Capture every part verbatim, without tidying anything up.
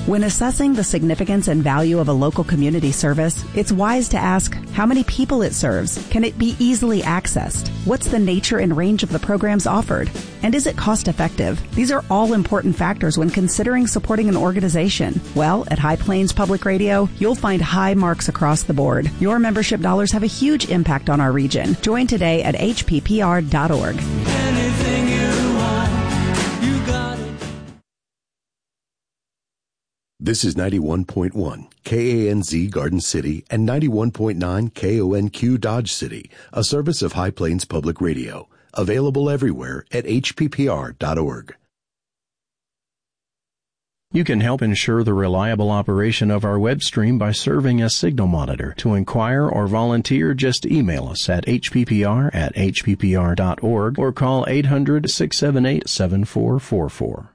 When assessing the significance and value of a local community service, it's wise to ask how many people it serves. Can it be easily accessed? What's the nature and range of the programs offered? And is it cost effective? These are all important factors when considering supporting an organization. Well, at High Plains Public Radio, you'll find high marks across the board. Your membership dollars have a huge impact on our region. Join today at H P P R dot org. Anything you want, you got it. This is ninety-one point one K A N Z Garden City and ninety-one point nine K O N Q Dodge City, a service of High Plains Public Radio. Available everywhere at H P P R dot org. You can help ensure the reliable operation of our web stream by serving as signal monitor. To inquire or volunteer, just email us at H P P R at H P P R dot org or call eight hundred, six seven eight, seven four four four.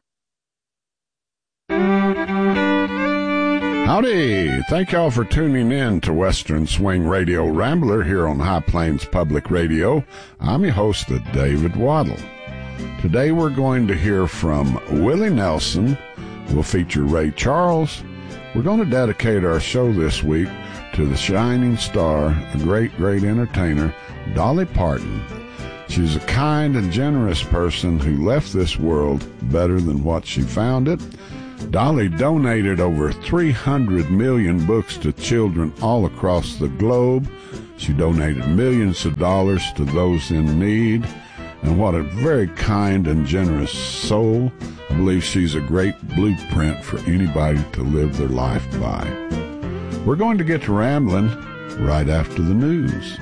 Howdy! Thank y'all for tuning in to Western Swing Radio Rambler here on High Plains Public Radio. I'm your host, David Waddle. Today we're going to hear from Willie Nelson. We'll feature Ray Charles. We're going to dedicate our show this week to the shining star, a great, great entertainer, Dolly Parton. She's a kind and generous person who left this world better than what she found it. Dolly donated over three hundred million books to children all across the globe. She donated millions of dollars to those in need. And what a very kind and generous soul. I believe she's a great blueprint for anybody to live their life by. We're going to get to rambling right after the news.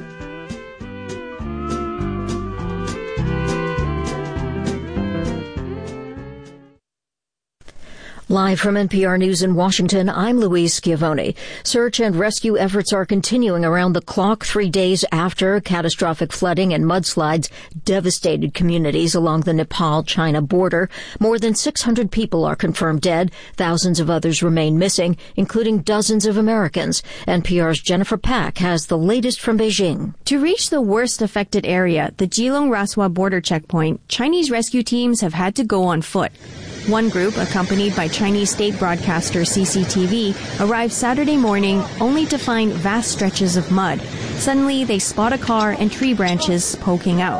Live from N P R News in Washington, I'm Louise Schiavone. Search and rescue efforts are continuing around the clock three days after catastrophic flooding and mudslides devastated communities along the Nepal-China border. More than six hundred people are confirmed dead. Thousands of others remain missing, including dozens of Americans. N P R's Jennifer Pack has the latest from Beijing. To reach the worst affected area, the Jilong-Raswa border checkpoint, Chinese rescue teams have had to go on foot. One group, accompanied by Chinese state broadcaster C C T V, arrived Saturday morning only to find vast stretches of mud. Suddenly, they spot a car and tree branches poking out.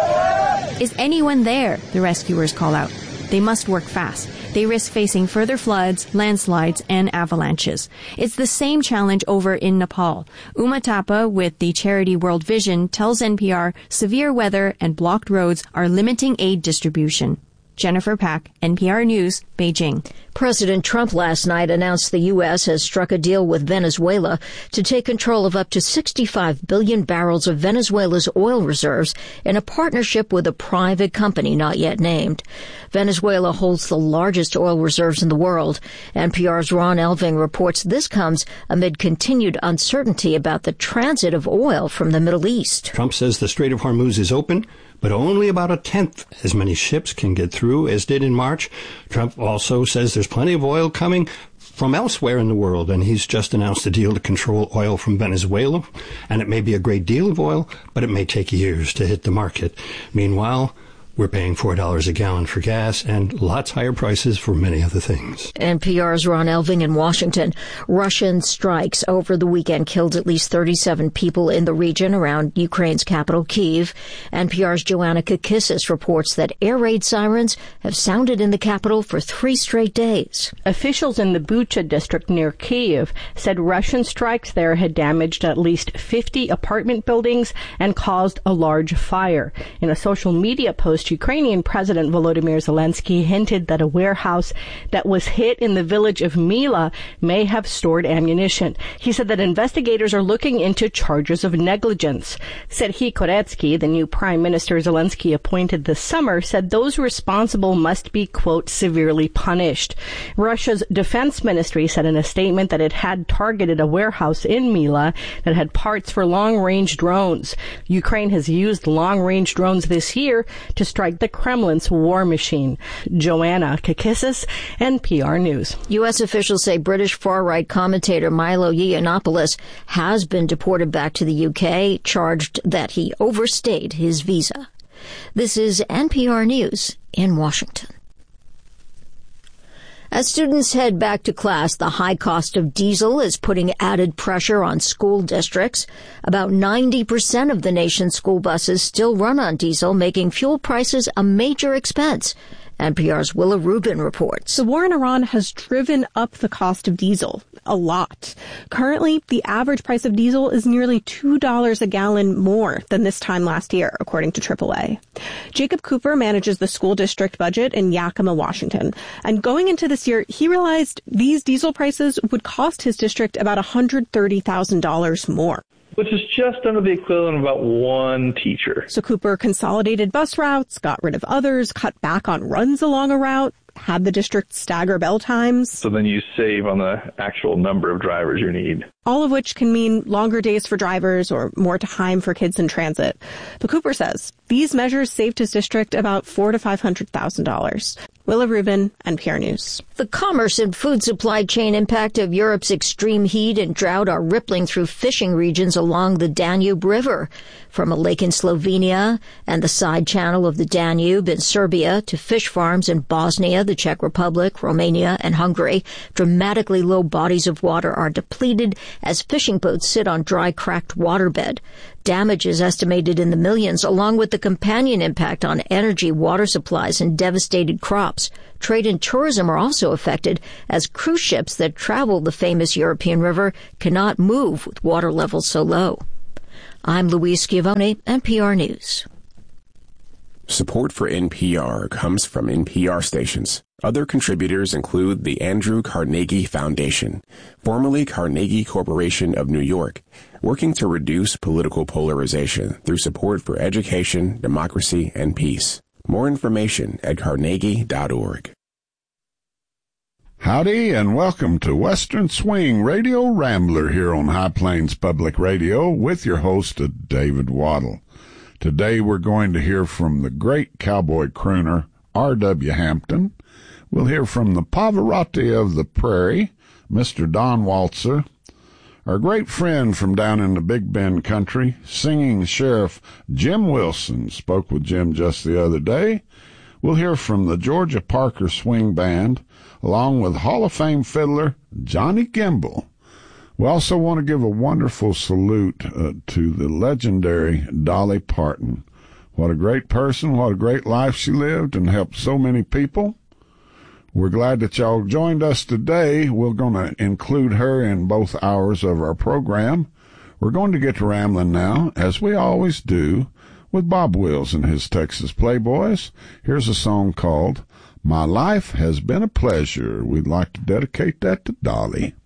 Is anyone there? The rescuers call out. They must work fast. They risk facing further floods, landslides, and avalanches. It's the same challenge over in Nepal. Uma Thapa with the charity World Vision tells N P R severe weather and blocked roads are limiting aid distribution. Jennifer Pack, N P R News, Beijing. President Trump last night announced the U S has struck a deal with Venezuela to take control of up to sixty-five billion barrels of Venezuela's oil reserves in a partnership with a private company not yet named. Venezuela holds the largest oil reserves in the world. N P R's Ron Elving reports this comes amid continued uncertainty about the transit of oil from the Middle East. Trump says the Strait of Hormuz is open, but only about a tenth as many ships can get through as did in March. Trump also says there's plenty of oil coming from elsewhere in the world, and he's just announced a deal to control oil from Venezuela. And it may be a great deal of oil, but it may take years to hit the market. Meanwhile, we're paying four dollars a gallon for gas and lots higher prices for many other things. N P R's Ron Elving in Washington. Russian strikes over the weekend killed at least thirty-seven people in the region around Ukraine's capital, Kyiv. N P R's Joanna Kakissis reports that air raid sirens have sounded in the capital for three straight days. Officials in the Bucha district near Kyiv said Russian strikes there had damaged at least fifty apartment buildings and caused a large fire. In a social media post, Ukrainian President Volodymyr Zelensky hinted that a warehouse that was hit in the village of Mila may have stored ammunition. He said that investigators are looking into charges of negligence. Serhiy Koretsky, the new prime minister Zelensky appointed this summer, said those responsible must be, quote, severely punished. Russia's defense ministry said in a statement that it had targeted a warehouse in Mila that had parts for long-range drones. Ukraine has used long-range drones this year to strike the Kremlin's war machine. Joanna Kakissis, N P R News. U S officials say British far-right commentator Milo Yiannopoulos has been deported back to the U K, charged that he overstayed his visa. This is N P R News in Washington. As students head back to class, the high cost of diesel is putting added pressure on school districts. About ninety percent of the nation's school buses still run on diesel, making fuel prices a major expense. N P R's Willa Rubin reports. The war in Iran has driven up the cost of diesel a lot. Currently, the average price of diesel is nearly two dollars a gallon more than this time last year, according to triple A. Jacob Cooper manages the school district budget in Yakima, Washington. And going into this year, he realized these diesel prices would cost his district about one hundred thirty thousand dollars more. Which is just under the equivalent of about one teacher. So Cooper consolidated bus routes, got rid of others, cut back on runs along a route, had the district stagger bell times. So then you save on the actual number of drivers you need. All of which can mean longer days for drivers or more time for kids in transit. But Cooper says these measures saved his district about four to five hundred thousand dollars. Willa Rubin, N P R News. The commerce and food supply chain impact of Europe's extreme heat and drought are rippling through fishing regions along the Danube River. From a lake in Slovenia and the side channel of the Danube in Serbia to fish farms in Bosnia, the Czech Republic, Romania, and Hungary, dramatically low bodies of water are depleted as fishing boats sit on dry, cracked waterbed. Damage is estimated in the millions, along with the companion impact on energy, water supplies, and devastated crops. Trade and tourism are also affected, as cruise ships that travel the famous European river cannot move with water levels so low. I'm Louise Schiavone, N P R News. Support for N P R comes from N P R stations. Other contributors include the Andrew Carnegie Foundation, formerly Carnegie Corporation of New York, working to reduce political polarization through support for education, democracy, and peace. More information at carnegie dot org. Howdy, and welcome to Western Swing Radio Rambler here on High Plains Public Radio with your host, David Waddle. Today we're going to hear from the great cowboy crooner, R W Hampton. We'll hear from the Pavarotti of the Prairie, Mister Don Waltzer. Our great friend from down in the Big Bend country, singing Sheriff Jim Wilson, spoke with Jim just the other day. We'll hear from the Georgia Parker Swing Band, along with Hall of Fame fiddler Johnny Gimbel. We also want to give a wonderful salute uh, to the legendary Dolly Parton. What a great person, what a great life she lived and helped so many people. We're glad that y'all joined us today. We're going to include her in both hours of our program. We're going to get to rambling now, as we always do, with Bob Wills and his Texas Playboys. Here's a song called My Life Has Been a Pleasure. We'd like to dedicate that to Dolly.